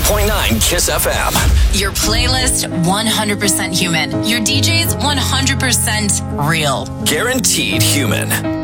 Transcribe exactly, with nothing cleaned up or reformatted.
point nine Kiss F M. Your playlist, one hundred percent human. Your D Js, one hundred percent real. Guaranteed human.